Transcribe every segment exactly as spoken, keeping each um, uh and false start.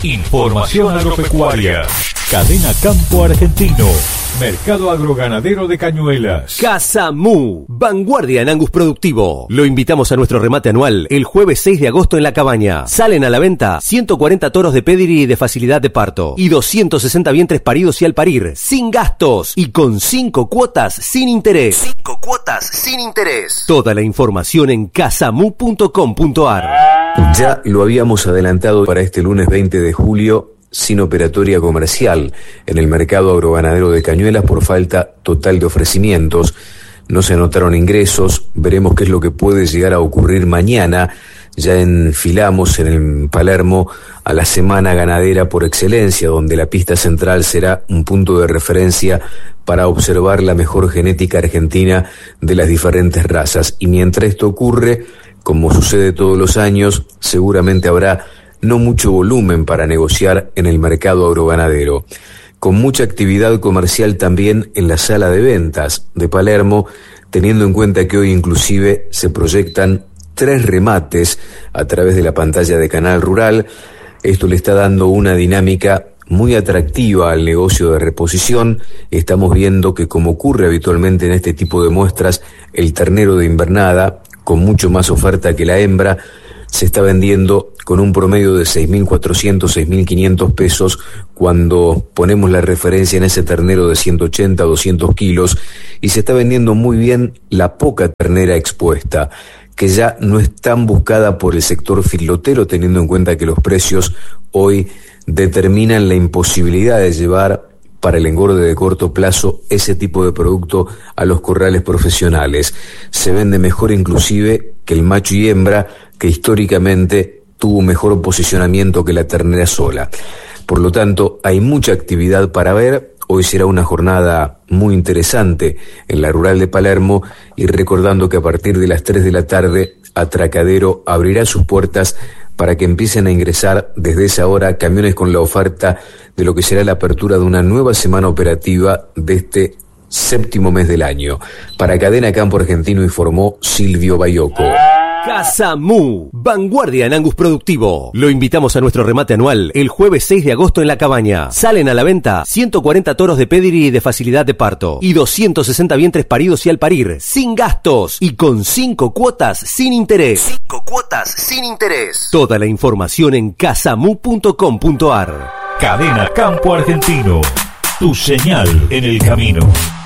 Información agropecuaria. Cadena Campo Argentino. Mercado agroganadero de Cañuelas. Casa Mu, vanguardia en Angus productivo. Lo invitamos a nuestro remate anual el jueves seis de agosto en La Cabaña. Salen a la venta ciento cuarenta toros de pedigree de facilidad de parto y doscientos sesenta vientres paridos y al parir, sin gastos y con cinco cuotas sin interés. cinco cuotas sin interés. Toda la información en casamu punto com punto ar. Ya lo habíamos adelantado para este lunes veinte de julio, sin operatoria comercial en el mercado agroganadero de Cañuelas por falta total de ofrecimientos. No se anotaron ingresos. Veremos qué es lo que puede llegar a ocurrir mañana. Ya enfilamos en el Palermo a la semana ganadera por excelencia, donde la pista central será un punto de referencia para observar la mejor genética argentina de las diferentes razas. Y mientras esto ocurre, como sucede todos los años, seguramente habrá no mucho volumen para negociar en el mercado agroganadero, con mucha actividad comercial también en la sala de ventas de Palermo, teniendo en cuenta que hoy inclusive se proyectan tres remates a través de la pantalla de Canal Rural. Esto le está dando una dinámica muy atractiva al negocio de reposición. Estamos viendo que, como ocurre habitualmente en este tipo de muestras, el ternero de invernada, con mucho más oferta que la hembra, se está vendiendo con un promedio de seis mil cuatrocientos, seis mil quinientos pesos cuando ponemos la referencia en ese ternero de ciento ochenta, doscientos kilos, y se está vendiendo muy bien la poca ternera expuesta, que ya no es tan buscada por el sector filotero, teniendo en cuenta que los precios hoy determinan la imposibilidad de llevar para el engorde de corto plazo ese tipo de producto a los corrales profesionales. Se vende mejor inclusive que el macho y hembra, que históricamente tuvo mejor posicionamiento que la ternera sola. Por lo tanto, hay mucha actividad para ver. Hoy será una jornada muy interesante en la rural de Palermo, y recordando que a partir de las tres de la tarde Atracadero abrirá sus puertas para que empiecen a ingresar desde esa hora camiones con la oferta de lo que será la apertura de una nueva semana operativa de este séptimo mes del año. Para Cadena Campo Argentino informó Silvio Bayoco. Casa Mu, vanguardia en Angus productivo. Lo invitamos a nuestro remate anual el jueves seis de agosto en La Cabaña. Salen a la venta ciento cuarenta toros de pedigree de facilidad de parto y doscientos sesenta vientres paridos y al parir, sin gastos y con cinco cuotas sin interés. cinco cuotas sin interés. Toda la información en casamu punto com punto ar. Cadena Campo Argentino, tu señal en el camino.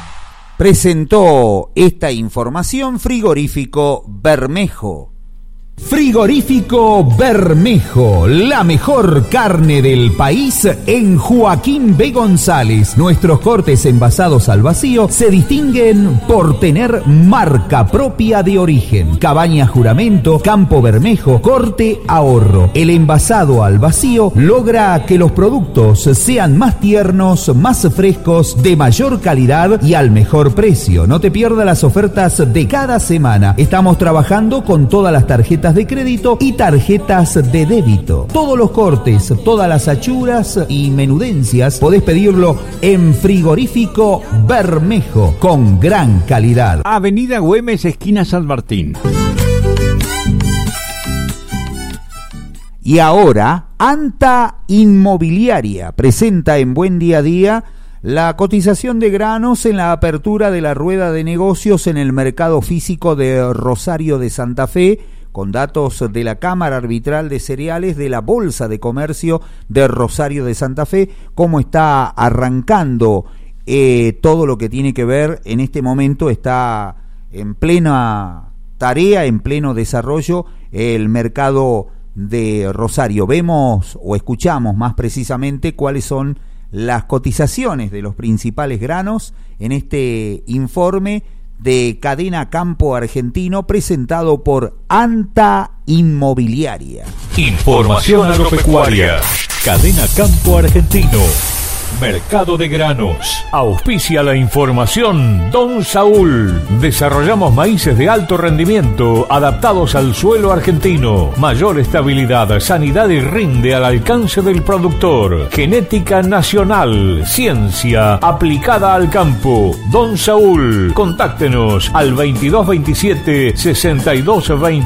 Presentó esta información Frigorífico Bermejo. Frigorífico Bermejo, la mejor carne del país en Joaquín B. González. Nuestros cortes envasados al vacío se distinguen por tener marca propia de origen. Cabaña Juramento, Campo Bermejo, Corte Ahorro. El envasado al vacío logra que los productos sean más tiernos, más frescos, de mayor calidad y al mejor precio. No te pierdas las ofertas de cada semana. Estamos trabajando con todas las tarjetas de crédito y tarjetas de débito. Todos los cortes, todas las achuras y menudencias podés pedirlo en Frigorífico Bermejo, con gran calidad. Avenida Güemes, esquina San Martín. Y ahora, Anta Inmobiliaria presenta en Buen Día a Día la cotización de granos en la apertura de la rueda de negocios en el mercado físico de Rosario de Santa Fe, con datos de la Cámara Arbitral de Cereales de la Bolsa de Comercio de Rosario de Santa Fe, cómo está arrancando eh, todo lo que tiene que ver. En este momento está en plena tarea, en pleno desarrollo, el mercado de Rosario. Vemos o escuchamos más precisamente cuáles son las cotizaciones de los principales granos en este informe de Cadena Campo Argentino, presentado por Anta Inmobiliaria. Información agropecuaria. Cadena Campo Argentino. Mercado de granos. Auspicia la información Don Saúl. Desarrollamos maíces de alto rendimiento adaptados al suelo argentino. Mayor estabilidad, sanidad y rinde al alcance del productor. Genética nacional. Ciencia aplicada al campo. Don Saúl. Contáctenos al veintidós veintisiete sesenta y dos veintiuno. veintiuno, veintiuno, dieciséis.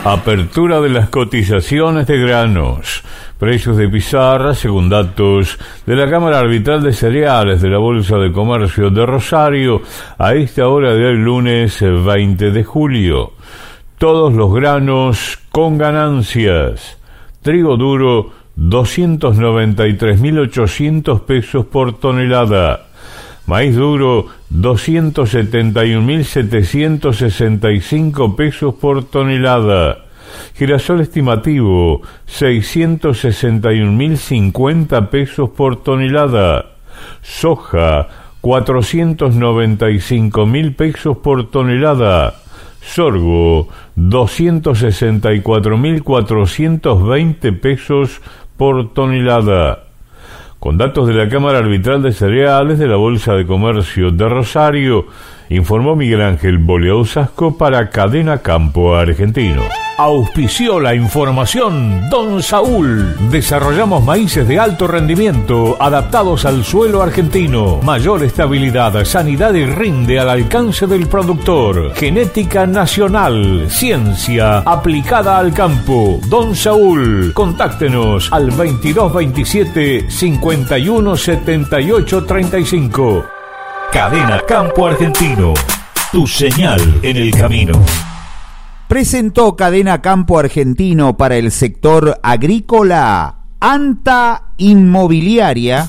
Apertura de las cotizaciones de granos. Precios de pizarra según datos de la Cámara Arbitral de Cereales de la Bolsa de Comercio de Rosario a esta hora del lunes veinte de julio. Todos los granos con ganancias. Trigo duro doscientos noventa y tres mil ochocientos pesos por tonelada. Maíz duro doscientos setenta y un mil setecientos sesenta y cinco pesos por tonelada. Girasol estimativo seiscientos sesenta y un mil cincuenta pesos por tonelada. Soja cuatrocientos noventa y cinco mil pesos por tonelada. Sorgo doscientos sesenta y cuatro mil cuatrocientos veinte pesos por tonelada. Con datos de la Cámara Arbitral de Cereales de la Bolsa de Comercio de Rosario, informó Miguel Ángel Boleausasco para Cadena Campo Argentino. Auspició la información Don Saúl. Desarrollamos maíces de alto rendimiento adaptados al suelo argentino. Mayor estabilidad, sanidad y rinde al alcance del productor. Genética nacional, ciencia aplicada al campo. Don Saúl. Contáctenos al veintidós veintisiete cincuenta y uno setenta y ocho treinta y cinco. Cadena Campo Argentino. Tu señal en el camino. Presentó Cadena Campo Argentino para el sector agrícola Anta Inmobiliaria.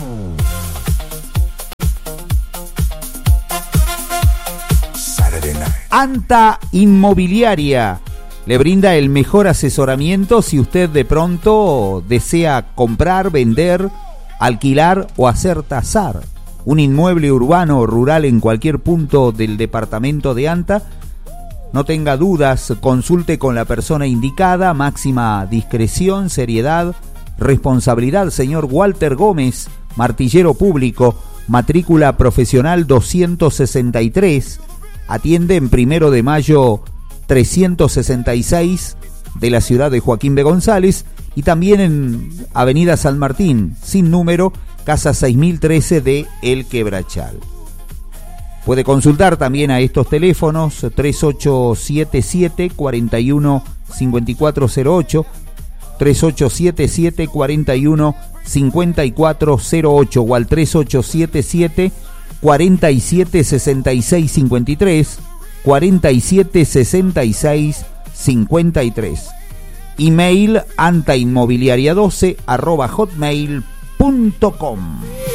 Anta Inmobiliaria le brinda el mejor asesoramiento si usted de pronto desea comprar, vender, alquilar o hacer tasar un inmueble urbano o rural en cualquier punto del departamento de Anta. No tenga dudas, consulte con la persona indicada, máxima discreción, seriedad, responsabilidad. Señor Walter Gómez, martillero público, matrícula profesional doscientos sesenta y tres, atiende en Primero de Mayo trescientos sesenta y seis de la ciudad de Joaquín B. González y también en Avenida San Martín, sin número, casa seis mil trece de El Quebrachal. Puede consultar también a estos teléfonos tres ocho siete siete, cuatro uno cinco cuatro cero ocho, tres ocho siete siete, cuatro uno cinco cuatro cero ocho o al tres ocho siete siete, cuatro siete seis seis cinco tres, cuatro siete seis seis cinco tres. Email antainmobiliaria doce arroba hotmail punto com.